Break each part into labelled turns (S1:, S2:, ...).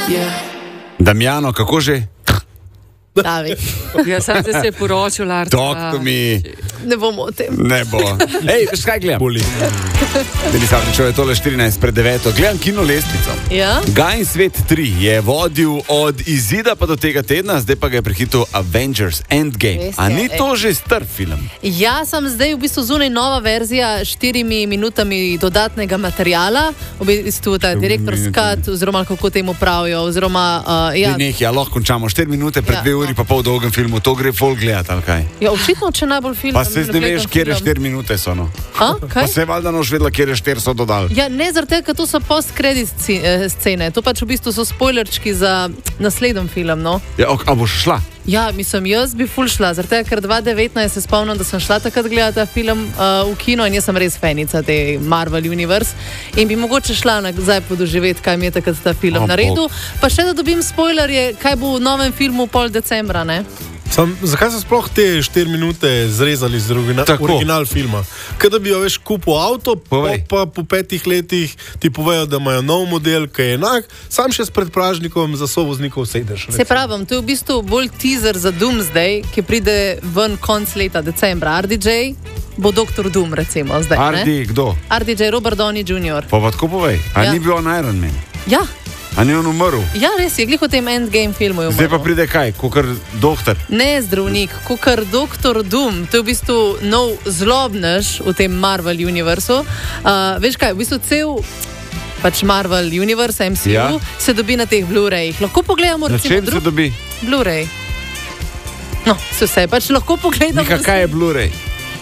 S1: Damjano, kako že?
S2: Davi.
S3: Ja, sam se je poročil, Lars.
S1: Talk to me.
S2: Ne bomo o tem.
S1: Ne bo. Ej, veš kaj gledam? Boli. Delisavničev je tole 14 pred 9. Gledam kino lestvico.
S2: Ja?
S1: Gaj in svet 3 je vodil od izida pa do tega tedna, zdaj pa ga je prehitil Avengers Endgame. A ni to že star film?
S2: Ja, sem zdaj v bistvu zunaj nova verzija 4 minutami dodatnega materijala. V bistvu ta direktor's cut, oziroma kako temu pravijo, oziroma ja.
S1: Ja, lahko končamo 4 minute pred 2 uri pa pol dolgem filmu. To gre folk gledati, ali kaj?
S2: Ja, očitno, če najbolj film.
S1: Pa se zdaj veš, kjer je 4 minute so, no. Pa se valjda noš vedela, kjer je 4 so dodali.
S2: Ja, ne zaradi tega, ker to so post-credit scene. To pač v bistvu so spoilerčki za naslednji film, no.
S1: Ja, a boš šla?
S2: Ja, mislim, jaz bi ful šla, zaradi tega, ker 2019 se spomnim, da sem šla takrat gledati ta film v kino in jaz sem res fanica te Marvel Universe in bi mogoče šla nazaj podoživeti, kaj mi je takrat ta film naredil. Pa še da dobim spoilerje, kaj bo v novem filmu pol decembra, ne?
S4: Zakaj so sploh te 4 minute zrezali z original filma? Kaj da bi jo veš kupil avto, pa po 5 letih ti povejo, da imajo nov model, ki je enak, sam še s predpražnikom za sovoznikov sedeš.
S2: Se pravim, to je v bistvu bolj teaser za Doomsday, ki pride ven konc leta decembra. RDJ bo Dr. Doom, recimo, zdaj.
S1: RD, kdo?
S2: RDJ, Robert Downey Jr.
S1: Pa tako povej, a ni bil on Iron Man?
S2: Ja.
S1: A ni on umrl?
S2: Ja, res je, glih v tem Endgame filmu je umrl.
S1: Zdaj pa pride kaj, kakor doktor?
S2: Ne zdravnik, kakor Dr. Doom. To je v bistvu nov zlobnež v tem Marvel Universu. Veš kaj, v bistvu cel pač Marvel Universe, MCU, se dobi na teh Blu-rayih. Lahko pogledamo recimo
S1: na čem se dobi?
S2: Blu-ray. No, vse, pač lahko pogledamo.
S1: Kaj je Blu-ray?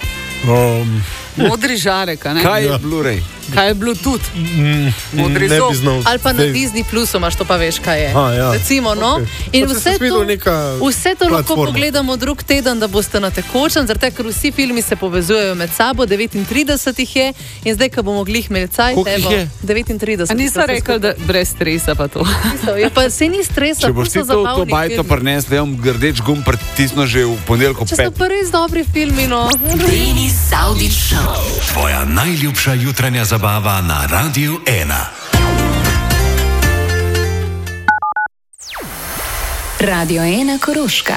S3: Modri žarek, a ne?
S1: Kaj je Blu-ray?
S3: Kaj je Bluetooth? Modri zob.
S2: Ali pa na Disney Plusu imaš, to pa veš, kaj je.
S4: Ja.
S2: Recimo, no. In vse to lahko pogledamo drug teden, da boste na tekočem, zaradi tega, ker vsi filmi se povezujejo med sabo, 39 jih je in zdaj, ko bomo glih imeli cajt,
S1: evo,
S2: 39.
S3: A nisa rekel, da brez stresa pa to?
S2: Ja, pa se ni stresa,
S1: če boš ti to bajto prinesli, ja bom grdeč gum pritisno že v ponedeljko 5.
S2: Če so pa res dobri filmi, no.
S5: Denis Saudić Show. Tvoja najljubša jutranja zabava na Radiu 1.
S6: Radio 1 Koroška.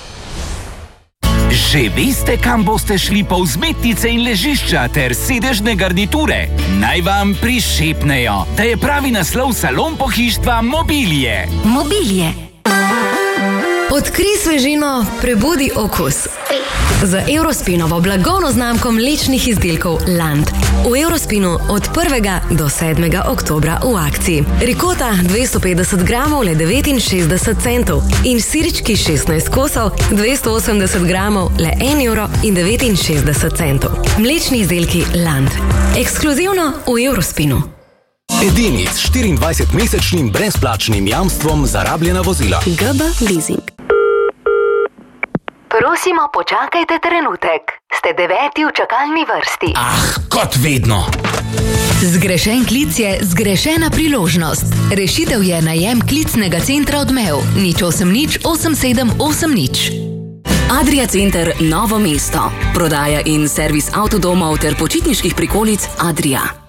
S7: Že veste, kam boste šli po vzmetnice in ležišča ter sedežne garniture? Naj vam prišepnejo, da je pravi naslov salon pohištva Mobilije.
S6: Mobilije. Odkrij svežino, prebudi okus. Z Eurospinovo blagovno znamko mlečnih izdelkov Land. V Eurospinu od 1. do 7. oktobra v akciji. Rikota 250 gramov le 69 centov in sirički 16 kosov 280 gramov le 1,69 €. Mlečni izdelki Land. Ekskluzivno v Eurospinu.
S8: Edini s 24-mesečnim brezplačnim jamstvom za rabljena vozila.
S6: GB Leasing. Prosimo, počakajte trenutek. Ste 9. v čakalni vrsti.
S7: Kot vedno.
S6: Zgrešen klic je zgrešena priložnost. Rešitev je najem klicnega centra Odmev 080 8780. Adria Center Novo mesto. Prodaja in servis avtodomov ter počitniških prikolic Adria.